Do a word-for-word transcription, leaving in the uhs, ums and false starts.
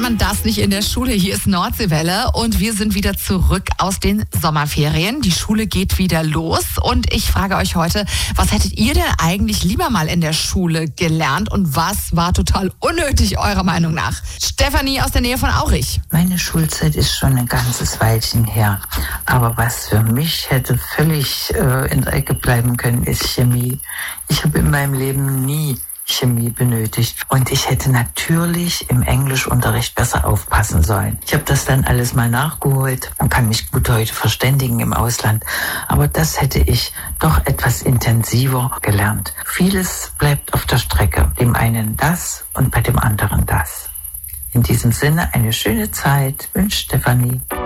man das nicht in der Schule? Hier ist Nordseewelle und wir sind wieder zurück aus den Sommerferien. Die Schule geht wieder los und ich frage euch heute, was hättet ihr denn eigentlich lieber mal in der Schule gelernt und was war total unnötig eurer Meinung nach? Stefanie aus der Nähe von Aurich. Meine Schulzeit ist schon ein ganzes Weilchen her, aber was für mich hätte völlig äh, in der Ecke bleiben können, ist Chemie. Ich habe in meinem Leben nie Chemie benötigt. Und ich hätte natürlich im Englischunterricht besser aufpassen sollen. Ich habe das dann alles mal nachgeholt und kann mich gut heute verständigen im Ausland. Aber das hätte ich doch etwas intensiver gelernt. Vieles bleibt auf der Strecke. Dem einen das und bei dem anderen das. In diesem Sinne eine schöne Zeit, wünscht Stefanie.